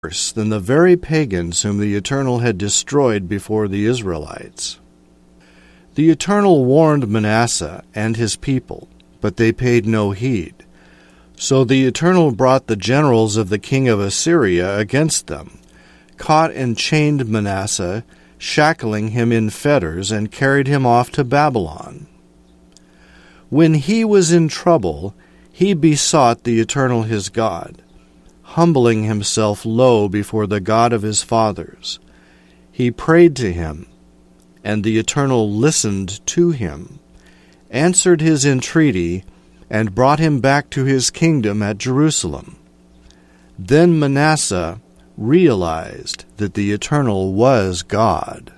worse than the very pagans whom the Eternal had destroyed before the Israelites. The Eternal warned Manasseh and his people, but they paid no heed. So the Eternal brought the generals of the king of Assyria against them, caught and chained Manasseh, shackling him in fetters, and carried him off to Babylon. When he was in trouble, he besought the Eternal his God, humbling himself low before the God of his fathers. He prayed to him, and the Eternal listened to him, answered his entreaty, and brought him back to his kingdom at Jerusalem. Then Manasseh realized that the Eternal was God.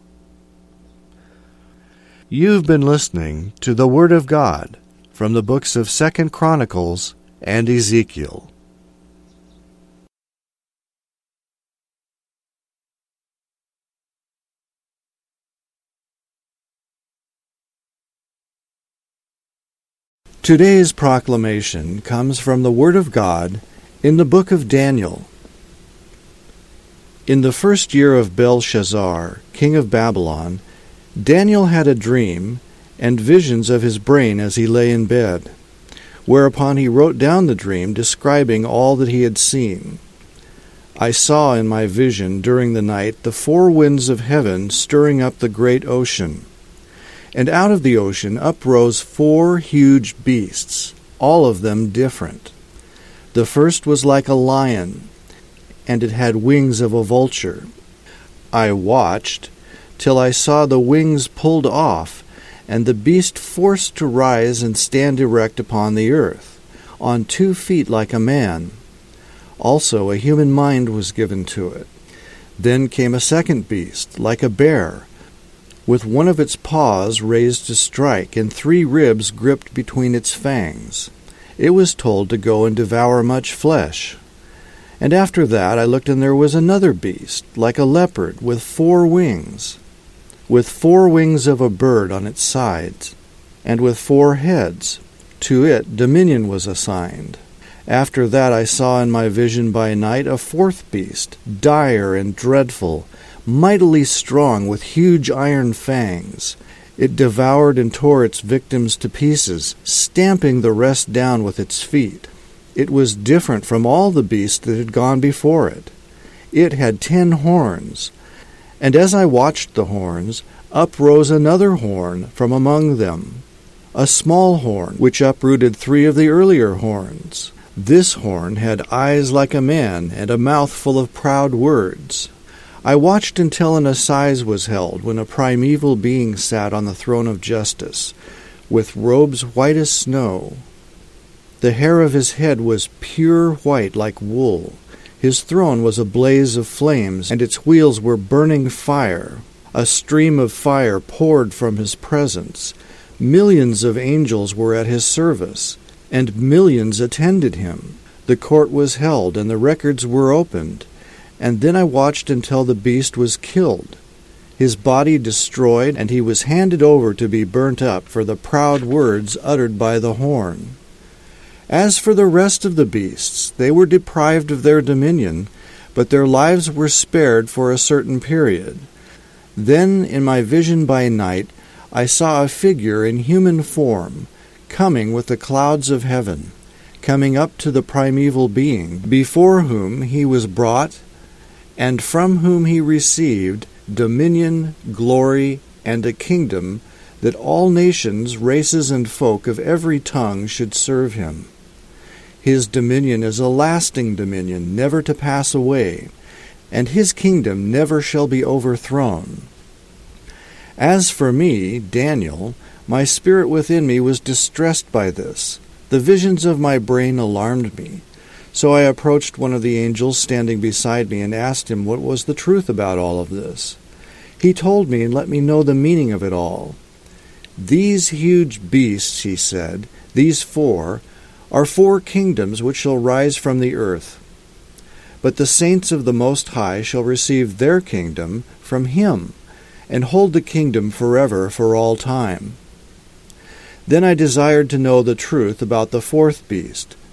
You've been listening to the Word of God from the books of 2 Chronicles and Ezekiel. Today's proclamation comes from the Word of God in the book of Daniel. In the first year of Belshazzar, king of Babylon, Daniel had a dream and visions of his brain as he lay in bed, whereupon he wrote down the dream, describing all that he had seen. I saw in my vision during the night the four winds of heaven stirring up the great ocean. And out of the ocean uprose four huge beasts, all of them different. The first was like a lion, and it had wings of a vulture. I watched till I saw the wings pulled off, and the beast forced to rise and stand erect upon the earth, on 2 feet like a man. Also a human mind was given to it. Then came a second beast, like a bear, with one of its paws raised to strike, and 3 ribs gripped between its fangs. It was told to go and devour much flesh. And after that I looked, and there was another beast, like a leopard, with 4 wings, with 4 wings of a bird on its sides, and with 4 heads. To it dominion was assigned. After that I saw in my vision by night a 4th beast, dire and dreadful, mightily strong, with huge iron fangs. It devoured and tore its victims to pieces, stamping the rest down with its feet. It was different from all the beasts that had gone before it. It had 10 horns. And as I watched the horns, up rose another horn from among them, a small horn, which uprooted 3 of the earlier horns. This horn had eyes like a man, and a mouth full of proud words. I watched until an assize was held, when a primeval being sat on the throne of justice, with robes white as snow. The hair of his head was pure white like wool. His throne was a blaze of flames, and its wheels were burning fire. A stream of fire poured from his presence. Millions of angels were at his service, and millions attended him. The court was held, and the records were opened. And then I watched until the beast was killed, his body destroyed, and he was handed over to be burnt up for the proud words uttered by the horn. As for the rest of the beasts, they were deprived of their dominion, but their lives were spared for a certain period. Then in my vision by night I saw a figure in human form, coming with the clouds of heaven, coming up to the primeval being, before whom he was brought, and from whom he received dominion, glory, and a kingdom, that all nations, races, and folk of every tongue should serve him. His dominion is a lasting dominion, never to pass away, and his kingdom never shall be overthrown. As for me, Daniel, my spirit within me was distressed by this. The visions of my brain alarmed me. So I approached one of the angels standing beside me and asked him what was the truth about all of this. He told me and let me know the meaning of it all. These huge beasts, he said, these 4, are 4 kingdoms which shall rise from the earth. But the saints of the Most High shall receive their kingdom from him, and hold the kingdom forever for all time. Then I desired to know the truth about the 4th beast,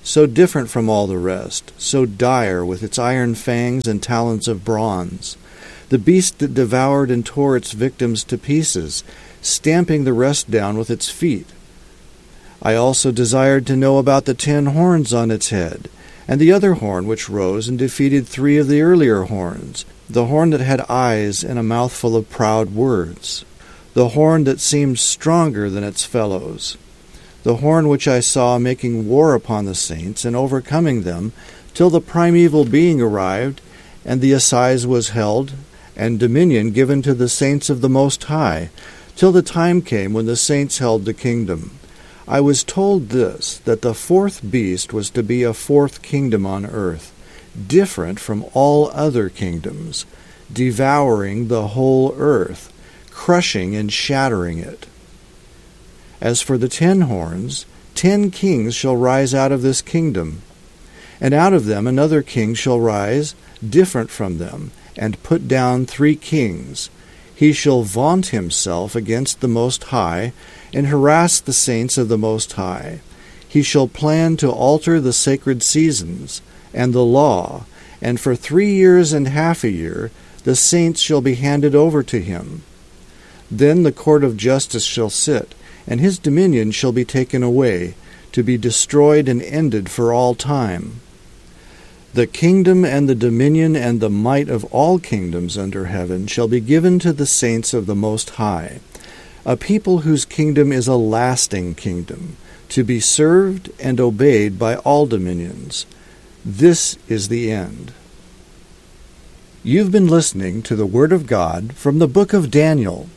so different from all the rest, so dire with its iron fangs and talons of bronze, the beast that devoured and tore its victims to pieces, stamping the rest down with its feet. I also desired to know about the 10 horns on its head, and the other horn which rose and defeated 3 of the earlier horns, the horn that had eyes and a mouth full of proud words, the horn that seemed stronger than its fellows, the horn which I saw making war upon the saints and overcoming them, till the primeval being arrived, and the assize was held, and dominion given to the saints of the Most High, till the time came when the saints held the kingdom. I was told this, that the 4th beast was to be a 4th kingdom on earth, different from all other kingdoms, devouring the whole earth, crushing and shattering it. As for the 10 horns, 10 kings shall rise out of this kingdom, and out of them another king shall rise, different from them, and put down 3 kings. He shall vaunt himself against the Most High, and harass the saints of the Most High. He shall plan to alter the sacred seasons, and the law, and for 3 years and half a year the saints shall be handed over to him. Then the court of justice shall sit, and his dominion shall be taken away, to be destroyed and ended for all time. The kingdom and the dominion and the might of all kingdoms under heaven shall be given to the saints of the Most High, a people whose kingdom is a lasting kingdom, to be served and obeyed by all dominions. This is the end. You've been listening to the Word of God from the book of Daniel.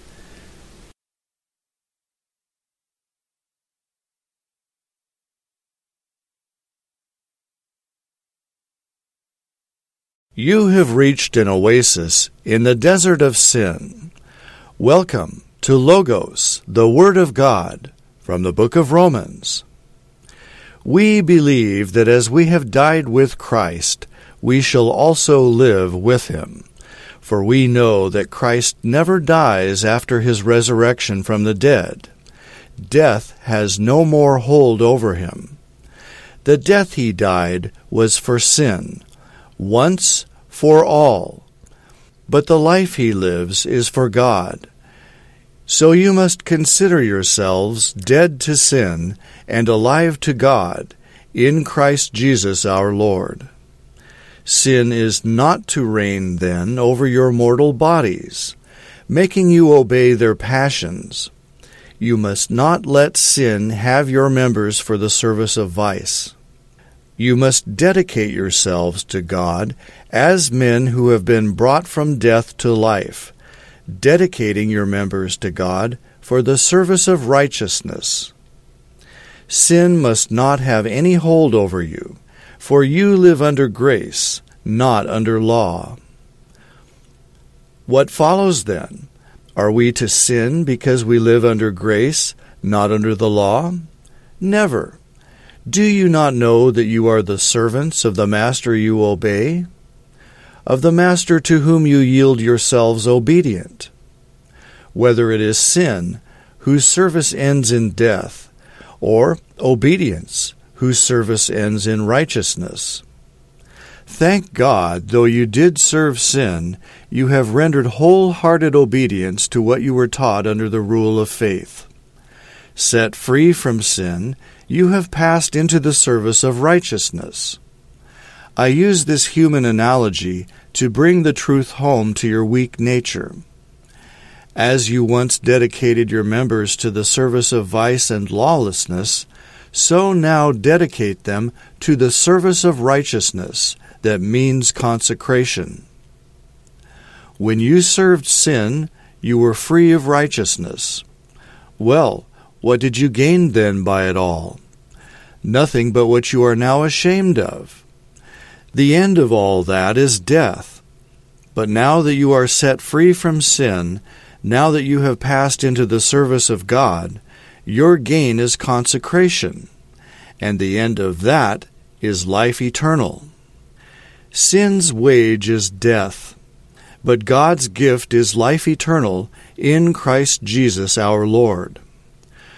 You have reached an oasis in the desert of sin. Welcome to Logos, the Word of God, from the book of Romans. We believe that as we have died with Christ, we shall also live with him. For we know that Christ never dies after his resurrection from the dead. Death has no more hold over him. The death he died was for sin, once for all. But the life he lives is for God. So you must consider yourselves dead to sin and alive to God in Christ Jesus our Lord. Sin is not to reign then over your mortal bodies, making you obey their passions. You must not let sin have your members for the service of vice. You must dedicate yourselves to God as men who have been brought from death to life, dedicating your members to God for the service of righteousness. Sin must not have any hold over you, for you live under grace, not under law. What follows then? Are we to sin because we live under grace, not under the law? Never. Do you not know that you are the servants of the master you obey? Of the master to whom you yield yourselves obedient? Whether it is sin, whose service ends in death, or obedience, whose service ends in righteousness. Thank God, though you did serve sin, you have rendered wholehearted obedience to what you were taught under the rule of faith. Set free from sin, you have passed into the service of righteousness. I use this human analogy to bring the truth home to your weak nature. As you once dedicated your members to the service of vice and lawlessness, so now dedicate them to the service of righteousness, that means consecration. When you served sin, you were free of righteousness. Well, what did you gain then by it all? Nothing but what you are now ashamed of. The end of all that is death. But now that you are set free from sin, now that you have passed into the service of God, your gain is consecration, and the end of that is life eternal. Sin's wage is death, but God's gift is life eternal in Christ Jesus our Lord.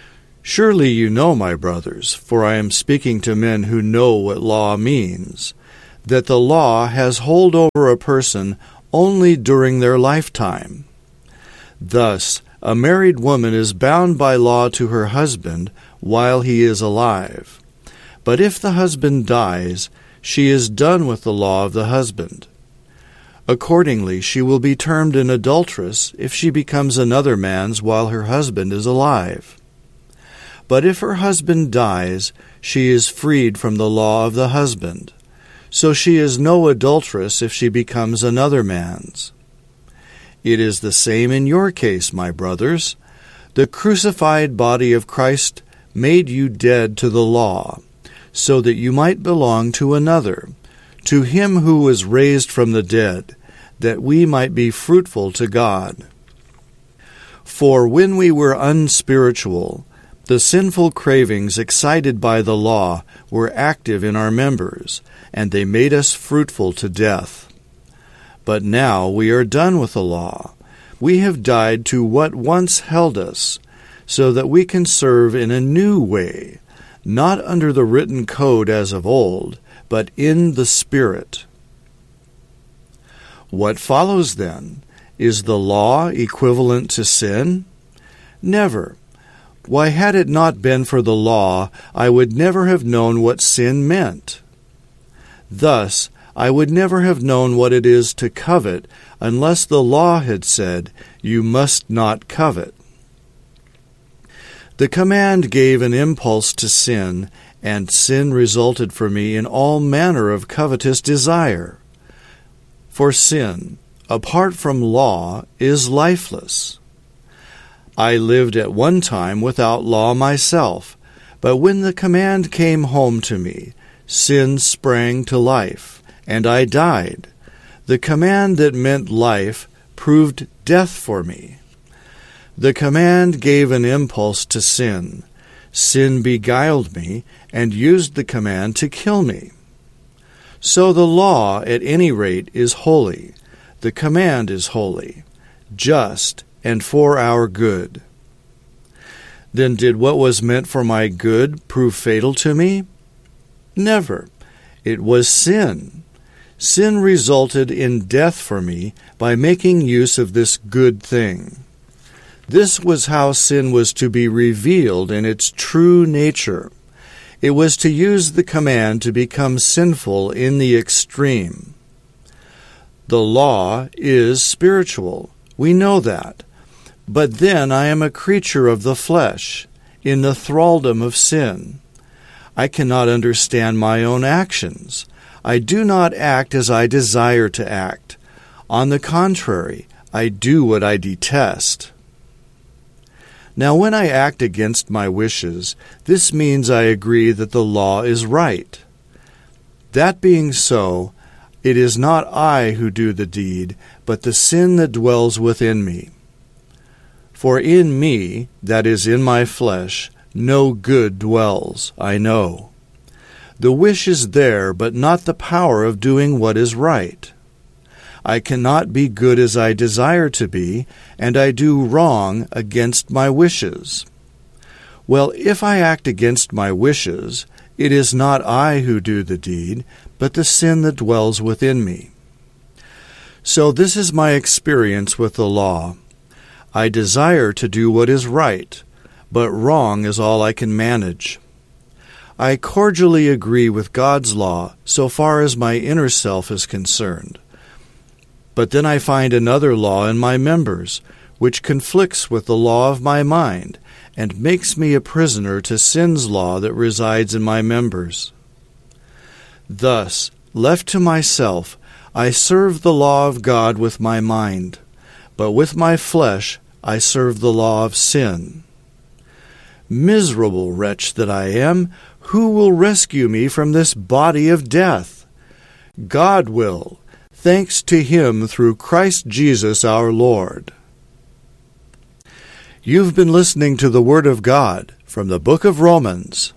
Surely you know, my brothers, for I am speaking to men who know what law means, that the law has hold over a person only during their lifetime. Thus, a married woman is bound by law to her husband while he is alive. But if the husband dies, she is done with the law of the husband. Accordingly, she will be termed an adulteress if she becomes another man's while her husband is alive. But if her husband dies, she is freed from the law of the husband. So she is no adulteress if she becomes another man's. It is the same in your case, my brothers. The crucified body of Christ made you dead to the law, so that you might belong to another, to him who was raised from the dead, that we might be fruitful to God. For when we were unspiritual, the sinful cravings excited by the law were active in our members, and they made us fruitful to death. But now we are done with the law. We have died to what once held us, so that we can serve in a new way, not under the written code as of old, but in the Spirit. What follows then? Is the law equivalent to sin? Never. Why, had it not been for the law, I would never have known what sin meant. Thus, I would never have known what it is to covet unless the law had said, "You must not covet." The command gave an impulse to sin, and sin resulted for me in all manner of covetous desire. For sin, apart from law, is lifeless. I lived at one time without law myself, but when the command came home to me, sin sprang to life, and I died. The command that meant life proved death for me. The command gave an impulse to sin. Sin beguiled me and used the command to kill me. So the law, at any rate, is holy. The command is holy, just, and for our good. Then did what was meant for my good prove fatal to me? Never. It was sin. Sin resulted in death for me by making use of this good thing. This was how sin was to be revealed in its true nature. It was to use the command to become sinful in the extreme. The law is spiritual. We know that. But then I am a creature of the flesh, in the thraldom of sin. I cannot understand my own actions. I do not act as I desire to act. On the contrary, I do what I detest. Now when I act against my wishes, this means I agree that the law is right. That being so, it is not I who do the deed, but the sin that dwells within me. For in me, that is in my flesh, no good dwells, I know. The wish is there, but not the power of doing what is right. I cannot be good as I desire to be, and I do wrong against my wishes. Well, if I act against my wishes, it is not I who do the deed, but the sin that dwells within me. So this is my experience with the law. I desire to do what is right, but wrong is all I can manage. I cordially agree with God's law so far as my inner self is concerned. But then I find another law in my members, which conflicts with the law of my mind, and makes me a prisoner to sin's law that resides in my members. Thus, left to myself, I serve the law of God with my mind, but with my flesh I serve the law of sin. Miserable wretch that I am, who will rescue me from this body of death? God will, thanks to Him through Christ Jesus our Lord. You've been listening to the Word of God from the book of Romans.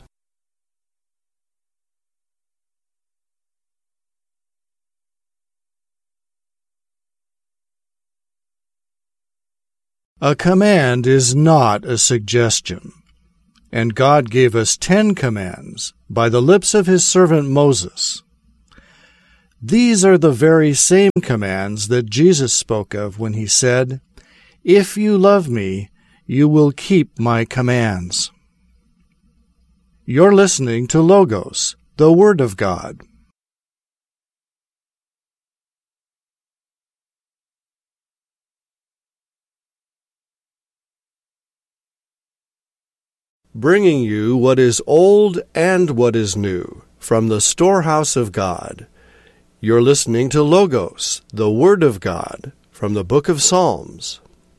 A command is not a suggestion. And God gave us 10 commands by the lips of his servant Moses. These are the very same commands that Jesus spoke of when he said, "If you love me, you will keep my commands." You're listening to Logos, the Word of God. Bringing you what is old and what is new from the storehouse of God. You're listening to Logos, the Word of God, from the book of Psalms.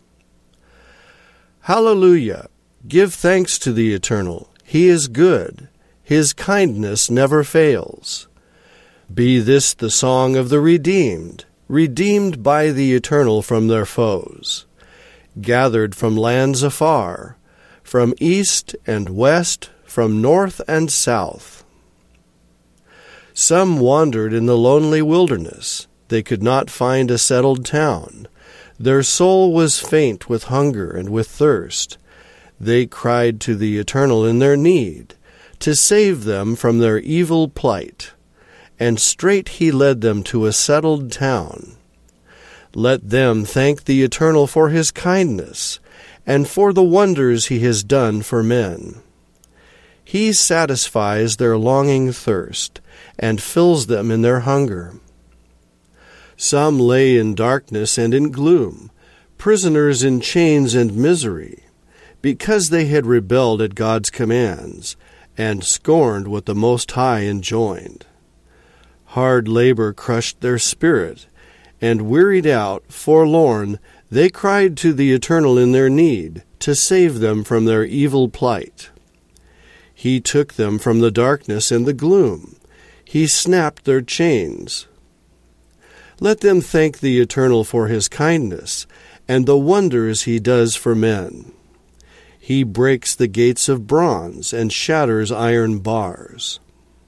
Hallelujah! Give thanks to the Eternal. He is good. His kindness never fails. Be this the song of the redeemed, redeemed by the Eternal from their foes, gathered from lands afar, from east and west, from north and south. Some wandered in the lonely wilderness. They could not find a settled town. Their soul was faint with hunger and with thirst. They cried to the Eternal in their need, to save them from their evil plight. And straight he led them to a settled town. Let them thank the Eternal for his kindness, and for the wonders he has done for men. He satisfies their longing thirst, and fills them in their hunger. Some lay in darkness and in gloom, prisoners in chains and misery, because they had rebelled at God's commands, and scorned what the Most High enjoined. Hard labor crushed their spirit, and wearied out, forlorn, they cried to the Eternal in their need, to save them from their evil plight. He took them from the darkness and the gloom. He snapped their chains. Let them thank the Eternal for his kindness, and the wonders he does for men. He breaks the gates of bronze, and shatters iron bars.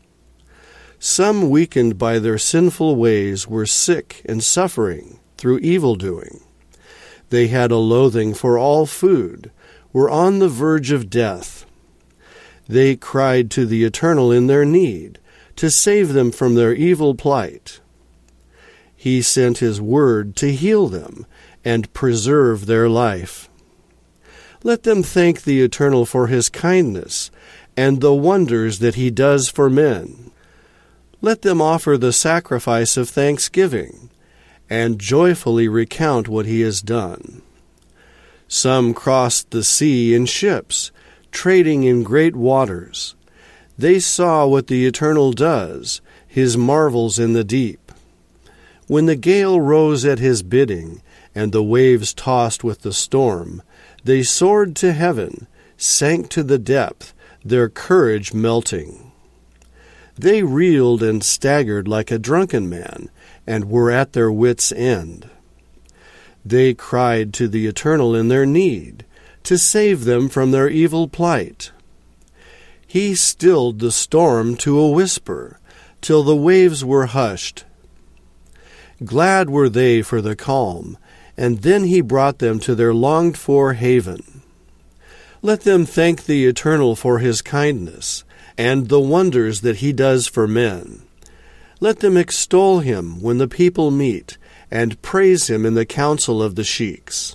Some, weakened by their sinful ways, were sick and suffering through evil-doing. They had a loathing for all food, were on the verge of death. They cried to the Eternal in their need, to save them from their evil plight. He sent his word to heal them and preserve their life. Let them thank the Eternal for his kindness and the wonders that he does for men. Let them offer the sacrifice of thanksgiving and joyfully recount what he has done. Some crossed the sea in ships, trading in great waters. They saw what the Eternal does, his marvels in the deep. When the gale rose at his bidding, and the waves tossed with the storm, they soared to heaven, sank to the depth, their courage melting. They reeled and staggered like a drunken man, and were at their wits' end. They cried to the Eternal in their need, to save them from their evil plight. He stilled the storm to a whisper, till the waves were hushed. Glad were they for the calm, and then he brought them to their longed-for haven. Let them thank the Eternal for his kindness, and the wonders that he does for men. Let them extol him when the people meet, and praise him in the council of the sheiks.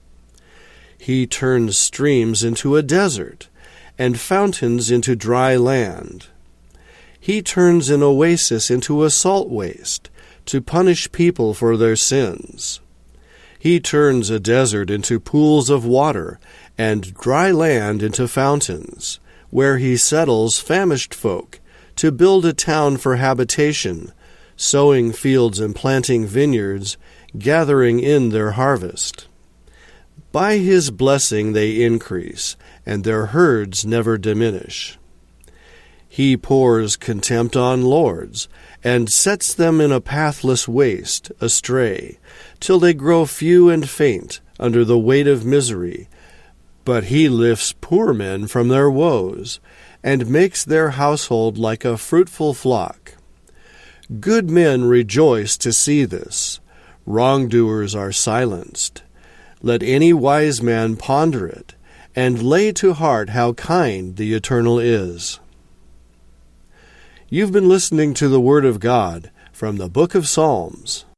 He turns streams into a desert, and fountains into dry land. He turns an oasis into a salt waste, to punish people for their sins. He turns a desert into pools of water, and dry land into fountains, where he settles famished folk, to build a town for habitation, sowing fields and planting vineyards, gathering in their harvest. By his blessing they increase, and their herds never diminish. He pours contempt on lords, and sets them in a pathless waste, astray, till they grow few and faint under the weight of misery. But he lifts poor men from their woes, and makes their household like a fruitful flock. Good men rejoice to see this. Wrongdoers are silenced. Let any wise man ponder it, and lay to heart how kind the Eternal is. You've been listening to the Word of God from the Book of Psalms.